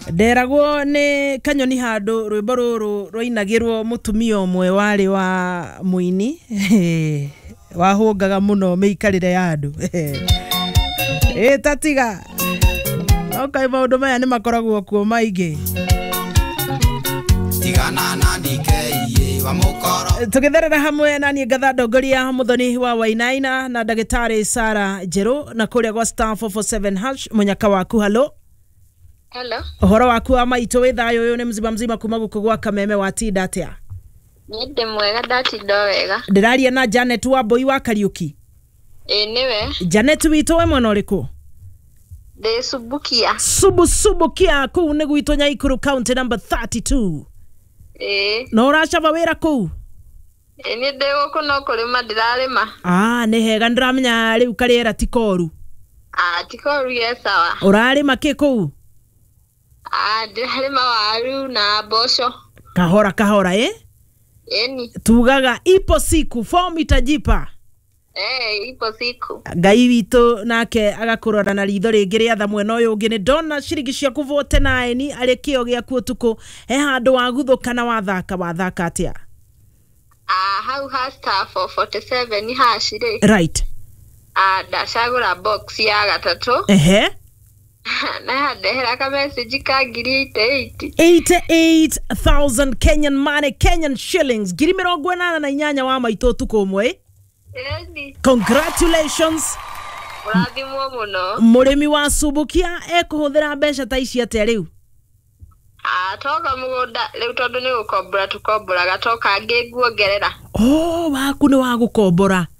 Nderagwo ni kanyoni handu rwimbo ruru rwainagirwo mutumia umwe wari wa muini wahungaga muno meikarire ya andu tatiga okay maundu maya ni makoragwo kuo maingi tigana na ndikei wa mukoro tugitherera hamwe na ni ngatha ndongoria muthoni wa Wainaina na ndagitari Sara Njeru na kuria gwa star 447 hash munyaka waku halo. Hello. Uhoro waku wa maito we thayo uyu ni mzima kuma guku gwa Kameme wa tinda atia? Ninde mwega ndatinda wega. Ndiraria na Janet wa Boi wa Kariuki. Niwe. Janet wito we mwana uriku? De Subukia. Subukia ku ni gwito Nyaikuru county number 32. No uracaba wira ku? Ni de guku no kurima ndirarima. Ni hega ndiramenya riu kariera tikoru. Tikoru yesawa. Urarima ki ku? Ndirarima waru na mboco. Kahora Eni. Tugaga ipo siku form itajipa. Ipo siku. Ngai wito nake agakurora na ritho ringi riatha mwena uyu ungi ni ndona ciringi cia kuvote nae ni ari kio giaku utuku handu wa guthuka na wathaka atia? Hau ha star 447 hashire. Right. Ndacagura box ya gatatu. Na ndehera ka message ka ngiri 88,000 Kenyan money, Kenyan shillings. Ngiri 88 wa maito tuko mwe. Congratulations. Urathimwo muno. Murimi wa Subukia ekuhuthira mbeca ta ici atia riu? Toka mugunda riu tondu ni gukombora tukombora gatoka ngiguongerera. Waku ni wa gukombora.